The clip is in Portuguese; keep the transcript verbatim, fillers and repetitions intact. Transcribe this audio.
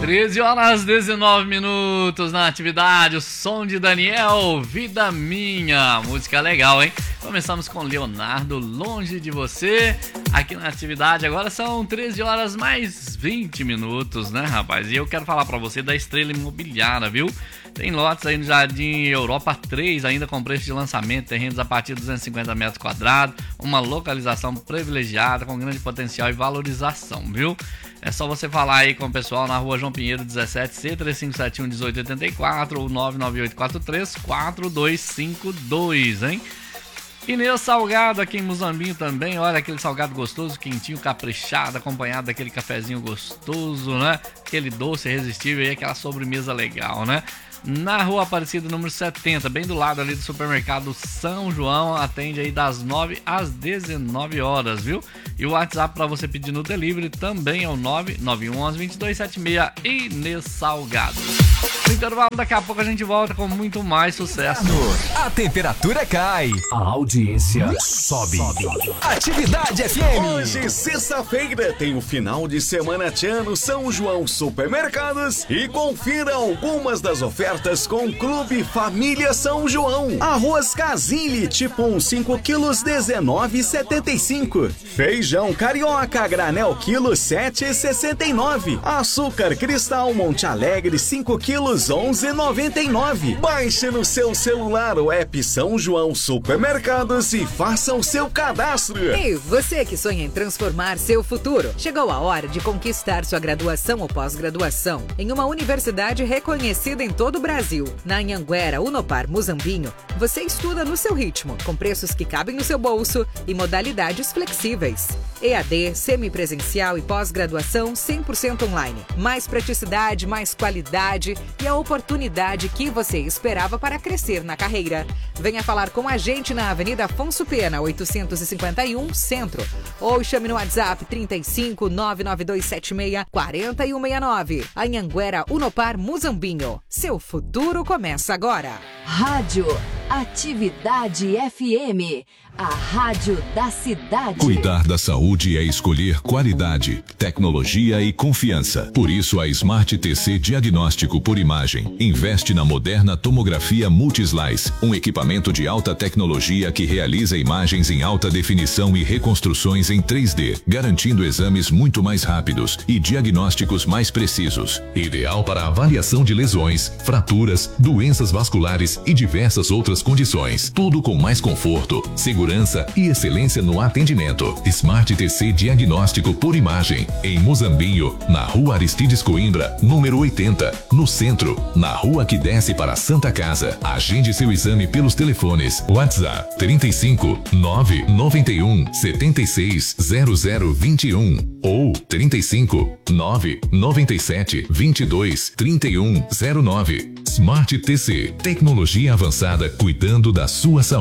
treze horas dezenove minutos na atividade, o som de Daniel, Vida Minha, música legal, hein? Começamos com Leonardo, Longe de Você, aqui na atividade. Agora são treze horas mais vinte minutos, né, rapaz? E eu quero falar pra você da Estrela Imobiliária, viu? Tem lotes aí no Jardim Europa três, ainda com preço de lançamento, terrenos a partir de duzentos e cinquenta metros quadrados, uma localização privilegiada, com grande potencial e valorização, viu? É só você falar aí com o pessoal na rua João Pinheiro dezessete C, três cinco sete um, um oito oito quatro ou nove nove oito quatro três, quatro dois cinco dois, hein? Inês Salgado aqui em Muzambinho também, olha aquele salgado gostoso, quentinho, caprichado, acompanhado daquele cafezinho gostoso, né? Aquele doce irresistível e aquela sobremesa legal, né? Na Rua Aparecida, número setenta, bem do lado ali do supermercado São João, atende aí das nove às dezenove horas, viu? E o WhatsApp para você pedir no delivery também é o nove nove um um um, dois dois sete seis, Inês Salgado. No intervalo, daqui a pouco a gente volta com muito mais sucesso. A temperatura cai, a audiência sobe. sobe. Atividade F M. Hoje, sexta-feira, tem o final de semana Tchan São João Supermercados e confira algumas das ofertas com o Clube Família São João. Arroz Casilli, tipo um, cinco quilos, dezenove reais e setenta e cinco centavos. Feijão carioca, granel, quilo, sete reais e sessenta e nove centavos. Açúcar cristal Monte Alegre, cinco quilos, onze reais e noventa e nove centavos. Baixe no seu celular o app São João Supermercados e faça o seu cadastro. Ei, você que sonha em transformar seu futuro, chegou a hora de conquistar sua graduação ou pós-graduação em uma universidade reconhecida em todo o Brasil. Na Anhanguera Unopar Muzambinho, você estuda no seu ritmo, com preços que cabem no seu bolso e modalidades flexíveis. E A D, semipresencial e pós-graduação cem por cento online. Mais praticidade, mais qualidade e a oportunidade que você esperava para crescer na carreira. Venha falar com a gente na Avenida Afonso Pena, oitocentos e cinquenta e um, Centro. Ou chame no WhatsApp trinta e cinco, nove nove dois sete seis, quatro um seis nove. Anhanguera Unopar Muzambinho. Seu futuro começa agora. Rádio Atividade F M. A rádio da cidade. Cuidar da saúde é escolher qualidade, tecnologia e confiança. Por isso, a Smart T C Diagnóstico por Imagem investe na moderna tomografia Multislice, um equipamento de alta tecnologia que realiza imagens em alta definição e reconstruções em três D, garantindo exames muito mais rápidos e diagnósticos mais precisos. Ideal para avaliação de lesões, fraturas, doenças vasculares e diversas outras condições. Tudo com mais conforto, segurança e excelência no atendimento. Smart T C Diagnóstico por Imagem, em Muzambinho, na Rua Aristides Coimbra, número oitenta, no centro, na rua que desce para Santa Casa. Agende seu exame pelos telefones WhatsApp trinta e cinco, nove nove um, sete seis zero zero dois um ou trinta e cinco, nove nove sete, vinte e dois, trinta e um zero nove. Smart T C, tecnologia avançada cuidando da sua saúde.